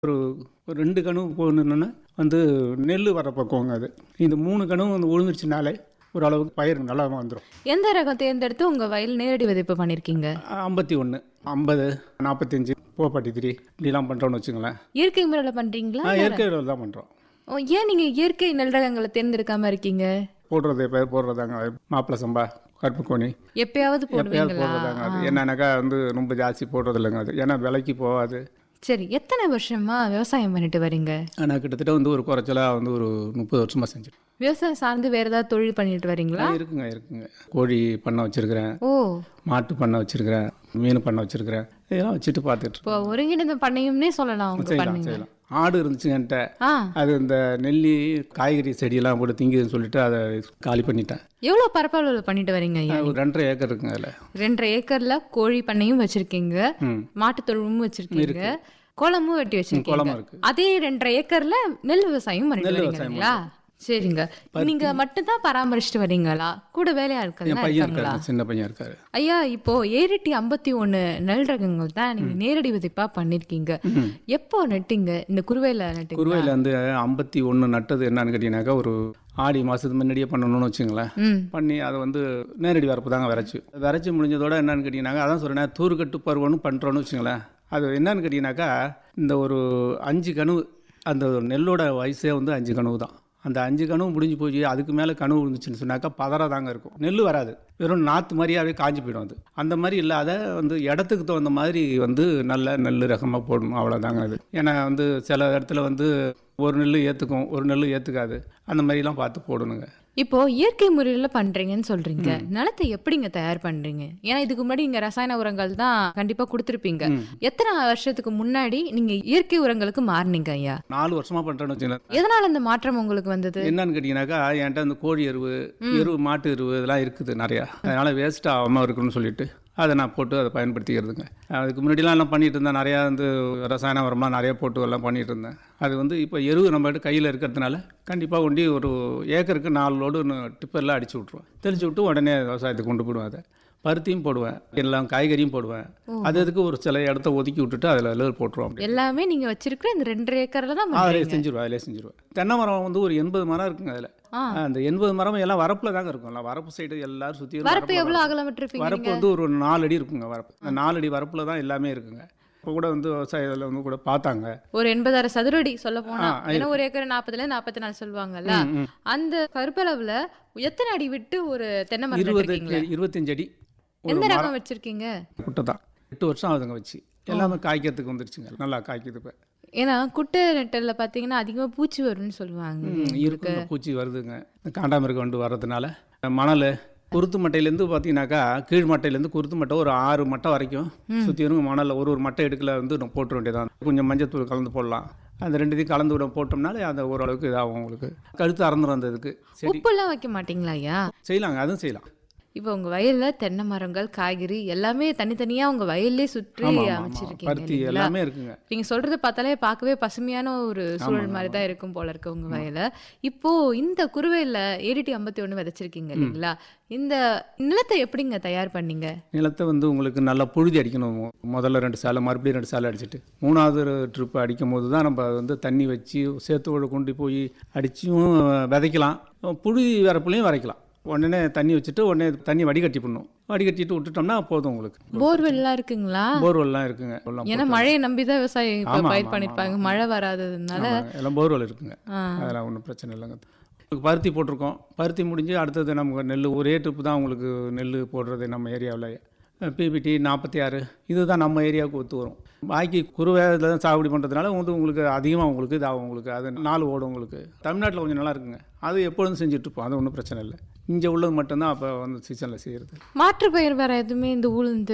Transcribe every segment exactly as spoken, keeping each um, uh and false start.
ஒரு ஒரு ரெண்டு கணு போடணுன்னா வந்து நெல் வர பக்குவங்க அது. இந்த மூணு கணும் வந்து உழுந்துருச்சுனாலே ஓரளவுக்கு பயிர் நல்லா வந்துடும். எந்த ரகம் தேர்ந்தெடுத்து உங்க வயல் நேரடி விதைப்பு பண்ணியிருக்கீங்க? ஐம்பத்தி ஒன்று ஐம்பது நாற்பத்தஞ்சு போப்பாட்டி திரி இப்படிலாம் பண்ணுறோன்னு வச்சுங்களேன். இயற்கை முறையில் பண்றீங்களா? ஆ இயற்கை உரம் தான் பண்ணுறோம். ஓ, ஏன் நீங்க இயற்கை நெல் ரகங்களை தேர்ந்தெடுக்காம இருக்கீங்க? போடுறது பேர் போடுறதாங்க மாப்பிள சம்பா கருப்பு கோணி எப்பயாவது எப்பயாவது போடுவீங்களா? போடுறதாங்க. அது என்னன்னாக்கா வந்து ரொம்ப ஜாஸ்தி போடுறது இல்லைங்க அது, ஏன்னா விலைக்கு போகாது. சரி, எத்தனை வருஷமா விவசாயம் பண்ணிட்டு வரீங்க? ஆனால் கிட்டத்தட்ட வந்து ஒரு குறைச்சலாக வந்து ஒரு முப்பது வருஷமாக செஞ்சு விவசாயம் சார்ந்து வேற ஏதாவது தொழில் பண்ணிட்டு வரீங்களா? இருக்குங்க இருக்குங்க கோழி பண்ணை வச்சிருக்கிறேன், ஓ, மாட்டு பண்ணை வச்சிருக்கிறேன், மீன் பண்ணை வச்சிருக்கிறேன். இதெல்லாம் வச்சுட்டு பார்த்துட்டு இப்போ ஒருங்கிணைந்த பண்ணையும்னே சொல்லலாம் உங்க செய்யலாம் பண்ணீங்க. செய்யலாம். ஆடு இருந்துச்சுங்க என்கிட்ட. ஆ, அது இந்த நெல்லி காய்கறி செடியெல்லாம் போட்டு திங்குதுன்னு சொல்லிட்டு அதை காலி பண்ணிட்டேன். எவ்வளவு பரப்பளவுல பண்ணிட்டு வரீங்க ஐயா? ஒரு ரெண்டரை ஏக்கர் இருக்குங்க அதில். ரெண்டரை ஏக்கர்ல கோழி பண்ணையும் வச்சிருக்கீங்க, ம் மாட்டு தொழுவமும் வச்சிருக்கீங்க, குளமும் வெட்டி வச்சிருக்கீங்க. குளமும் இருக்கு. அதே ரெண்டரை ஏக்கர்ல நெல் விவசாயம் பண்ணிட்டு நெல் விவசாயம் வரீங்களா? சரிங்க. நீங்க மட்டும்தான் பராமரிச்சுட்டு வரீங்களா? கூட வேலையா என் இருக்கலாம் பையன் இருக்காங்களா? இருக்காரு, சின்ன பையன் இருக்காரு. ஐயா, இப்போ ஏரிட்டி ஐம்பத்தி ஒண்ணு நெல் ரகங்கள் தான் நீங்க நேரடி விதைப்பா பண்ணிருக்கீங்க. எப்போ நட்டீங்க? இந்த குருவையில நட்டீங்க? குருவையில் வந்து ஐம்பத்தி ஒன்று நட்டது என்னன்னு கேட்டீங்கன்னாக்கா ஒரு ஆடி மாதத்துக்கு முன்னாடியே பண்ணணும்னு வச்சுங்களேன். ம், பண்ணி அதை வந்து நேரடி வரப்பு தாங்க விரைச்சி விரைச்சி முடிஞ்சதோட என்னன்னு கேட்டிங்கனாக்கா அதான் சொல்கிறேன், தூர்கட்டு பருவம்னு பண்ணுறோன்னு வச்சுங்களேன். அது என்னன்னு கேட்டிங்கனாக்கா இந்த ஒரு அஞ்சு கனவு, அந்த நெல்லோட வயசே வந்து அஞ்சு கனவு தான். அந்த அஞ்சு கனவு முடிஞ்சு போய் அதுக்கு மேலே கனவு விழுந்துச்சுன்னு சொன்னாக்கா பதற தாங்க இருக்கும், நெல் வராது, வெறும் நாற்று மாதிரியாவே காஞ்சி போயிடும். அது அந்த மாதிரி இல்லாத வந்து இடத்துக்கு தகுந்த மாதிரி வந்து நல்ல நெல் ரகமாக போடணும், அவ்வளோதாங்க அது. ஏன்னா வந்து சில இடத்துல வந்து ஒரு நெல் ஏற்றுக்கும், ஒரு நெல் ஏற்றுக்காது, அந்த மாதிரிலாம் பார்த்து போடணுங்க. இப்போ இயற்கை முறையில பண்றீங்கன்னு சொல்றீங்க, நிலத்தை எப்படிங்க தயார் பண்றீங்க? ஏன்னா இதுக்கு முன்னாடி நீங்க ரசாயன உரங்கள் தான் கண்டிப்பா கொடுத்துருப்பீங்க. எத்தனை வருஷத்துக்கு முன்னாடி நீங்க இயற்கை உரங்களுக்கு மாறினீங்க ஐயா? நாலு வருஷமாக பண்ணுறேன்னு வச்சுங்களேன். எதனால இந்த மாற்றம் உங்களுக்கு வந்தது? என்னன்னு கேட்டிங்கனாக்கா என்கிட்ட அந்த கோழி எருவு எருவு மாட்டு எருவு இதெல்லாம் இருக்குது நிறையா, அதனால் வேஸ்ட் ஆகாமல் இருக்குன்னு சொல்லிட்டு அதை நான் போட்டு அதை பயன்படுத்திக்கிறதுங்க. அதுக்கு முன்னாடிலாம் எல்லாம் பண்ணிட்டு இருந்தேன், நிறையா வந்து ரசாயன உரம்லாம் நிறையா போட்டு எல்லாம் பண்ணிட்டு இருந்தேன். அது வந்து இப்போ எருவு நம்மகிட்ட கையில் இருக்கிறதுனால கண்டிப்பாக கொண்டு ஒரு ஏக்கருக்கு நாலு லோடு டிப்பர்லாம் அடிச்சு விட்ருவேன், தெளிச்சு விட்டு உடனே விவசாயத்துக்கு கொண்டு போடுவேன். அதை பருத்தியும் போடுவேன், எல்லாம் காய்கறியும் போடுவேன். அது அதுக்கு ஒரு சில இடத்த ஒதுக்கி விட்டுட்டு அதில் எல்லாம் போட்டுருவோம். எல்லாமே நீங்க வச்சிருக்கிற இந்த ரெண்டரை ஏக்கர்ல தான் அதிலே பண்றீங்க. செஞ்சிருவேன் அதிலே செஞ்சிருவேன். தென்னை மரம் வந்து ஒரு எண்பது மரம் இருக்குங்க அதில். ஆ. அந்த எண்பது மரம் எல்லாம் வரப்பில் தாங்க இருக்கும், எல்லாம் வரப்பு சைடு எல்லாரும் சுற்றி வரப்பு எவ்வளவு அகலம் விட்டுருப்பீங்க வரப்பு நீங்க? வந்து ஒரு நாலு அடி இருக்குங்க வரப்பு. அந்த நாலு அடி வரப்பில் தான் எல்லாமே இருக்குங்க. இப்போ கூட வந்து விவசாயத்தில் வந்து கூட பார்த்தாங்க. ஒரு எண்பதாயிரம் சதுரடி சொல்ல போனா, ஆ, ஏன்னா ஒரு ஏக்கர் நாற்பதுல நாற்பத்தி நாலு சொல்லுவாங்கல்ல, அந்த பருப்பளவுல எத்தனை அடி விட்டு ஒரு தென்னை மரம் இருபது நட்டிருக்கீங்களா? இருபத்தஞ்சு அடி ஒரு எந்த மரம் ரகம் வச்சிருக்கீங்க? குட்டை தான். எட்டு வருஷம் ஆகுதுங்க வச்சு, எல்லாமே காய்க்கிறதுக்கு வந்துருச்சுங்க, நல்லா காய்க்குது இப்போ. ஏன்னா குட்டை நெட்டல்ல பாத்தீங்கன்னா அதிகமா பூச்சி வரும்னு சொல்லுவாங்க. இருக்கு, பூச்சி வருதுங்க. இந்த காண்டாமிருகம் வந்து வர்றதுனால மணல் குருத்து மட்டையிலேருந்து பார்த்தீங்கன்னாக்கா கீழ் மட்டையிலேருந்து குருத்து மட்டை ஒரு ஆறு மட்டை வரைக்கும் சுற்றி வரும் மணலில் ஒரு ஒரு மட்டை எடுக்கல வந்து நம்ம போட்டுற வேண்டியதான். கொஞ்சம் மஞ்சத்தூள் கலந்து போடலாம், அந்த ரெண்டுத்தையும் கலந்து விட போட்டோம்னாலே அந்த ஓரளவுக்கு இதாகும். உங்களுக்கு கழுத்து அறந்துடும் அந்த இதுக்கு. சரி உப்புலாம் வைக்க மாட்டீங்களா ஐயா? செய்யலாங்க, அதுவும் செய்யலாம். இப்போ உங்க வயல்ல தென்னை மரங்கள், காய்கறி எல்லாமே தனித்தனியா உங்க வயல்லே சுற்றி ஆமாம் ஆமாம் அமைச்சிருக்கீங்க பருத்தி இல்லைங்களா? எல்லாமே இருக்குங்க. நீங்க சொல்றத பார்த்தாலே பார்க்கவே பசுமையான ஒரு சூழல் மாதிரி தான் இருக்கும் போல இருக்கு உங்க வயல. இப்போ இந்த குருவையில ஏடிடி ஐம்பத்தி ஒண்ணு விதைச்சிருக்கீங்க இல்லைங்களா? இந்த நிலத்தை எப்படிங்க தயார் பண்ணீங்க? நிலத்தை வந்து உங்களுக்கு நல்லா புழுதி அடிக்கணும். முதல்ல ரெண்டு சாலை, மறுபடியும் ரெண்டு சாலை அடிச்சுட்டு மூணாவது ட்ரிப் அடிக்கும் போது தான் நம்ம வந்து தண்ணி வச்சு சேத்தோடு கொண்டு போய் அடிச்சும் விதைக்கலாம், புழுதி வரப்புலையும் விதைக்கலாம். உடனே தண்ணி வச்சுட்டு உடனே தண்ணி வடிகட்டி பண்ணணும், வடிகட்டிட்டு விட்டுட்டோம்னா போதும் உங்களுக்கு. போர்வெல்லாம் இருக்குங்களா? போர்வெல்லாம் இருக்குங்க. எல்லாம் ஏன்னா மழையை நம்பிதான் விவசாயம் இப்ப ஆமா, பயிர் ஆமா, பண்ணிருப்பாங்க, மழை வராததுனால. ஆமாங்க, எல்லாம் போர்வெல் இருக்குங்க, ஆ. அதெல்லாம் ஒன்றும் பிரச்சனை இல்லைங்க. உங்களுக்கு பருத்தி போட்டிருக்கோம், பருத்தி முடிஞ்சு அடுத்தது நமக்கு நெல் ஒரே ட்ரிப்பு தான் உங்களுக்கு நெல் போடுறது நம்ம ஏரியாவில். பிபிடி நாற்பத்தி ஆறு இதுதான் நம்ம ஏரியாவுக்கு ஒத்து வரும். பாக்கி குறுவை இதில் தான் சாகுபடி பண்ணுறதுனால வந்து உங்களுக்கு அதிகமாக உங்களுக்கு இதாகும், உங்களுக்கு அது நாலு ஓடும். உங்களுக்கு தமிழ்நாட்டில் கொஞ்சம் நல்லா இருக்குங்க, அது எப்பொழுதும் செஞ்சுட்ருப்போம், அது ஒன்றும் பிரச்சனை இல்லை. இங்கே உள்ளது மட்டும்தான் அப்போ வந்து சீசனில் செய்கிறது. மாற்று பயிர் வேற எதுவுமே இந்த உளுந்து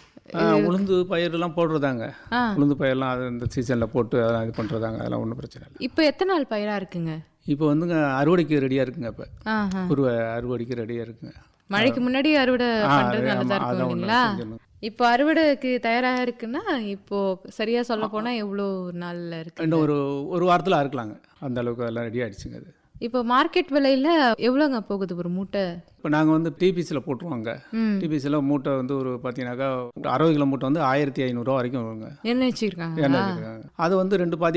உளுந்து பயிரெல்லாம் போடுறதாங்க. ஆ. உளுந்து பயிரெல்லாம் அது இந்த சீசனில் போட்டு அதெல்லாம் இது பண்ணுறதாங்க, அதெல்லாம் ஒன்றும் பிரச்சனை இல்லை. இப்போ எத்தனை நாள் பயிரா இருக்குங்க? இப்போ வந்துங்க அறுவடைக்கு ரெடியாக இருக்குங்க. இப்போ ஆஹா. குருவை அறுவடைக்கு ரெடியாக இருக்குங்க. மழைக்கு முன்னாடி அறுவடை ஆ, பண்றது ஆமா, நல்லதா இருக்கும் அதான் ஒண்ணு இல்லைங்களா? செஞ்சிடணும். இப்போ அறுவடைக்கு தயாராக இருக்குன்னா இப்போ சரியா சொல்ல போனா எவ்வளோ நாள்ல இருக்கு? இன்னும் ஒரு ஒரு வாரத்தில் அறுக்கலாங்க, அந்த அளவுக்கு எல்லாம் ரெடி ஆகிடுச்சுங்க. அது இப்போ மார்க்கெட் விலையில எவ்வளோங்க போகுது ஒரு மூட்டை? இப்போ நாங்கள் வந்து டிபிசியில் போட்டுருவாங்க. ம். டிபிசியில் மூட்டை வந்து ஒரு பார்த்தீங்கன்னாக்கா அறுபது கிலோ மூட்டை வந்து ஆயிரத்தி ஐநூறுரூவா வரைக்கும் வருங்க. என்ன வச்சுருக்காங்க? என்ன வச்சுருக்காங்க அது வந்து ரெண்டு பாதி